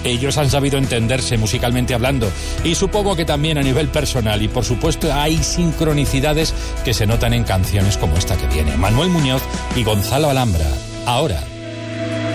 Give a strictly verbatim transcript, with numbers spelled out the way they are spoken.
Ellos han sabido entenderse musicalmente hablando y supongo que también a nivel personal, y por supuesto hay sincronicidades que se notan en canciones como esta que viene. Manuel Muñoz y Gonzalo Alhambra. Ahora.